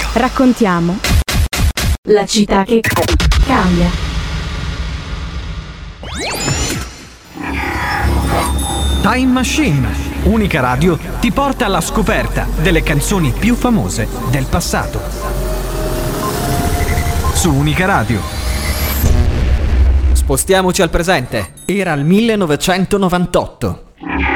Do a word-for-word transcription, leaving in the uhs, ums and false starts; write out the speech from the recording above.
Raccontiamo la città che cambia. Time Machine, unica radio, ti porta alla scoperta delle canzoni più famose del passato. Su Unica Radio. Spostiamoci al presente. Era il millenovecentonovantotto.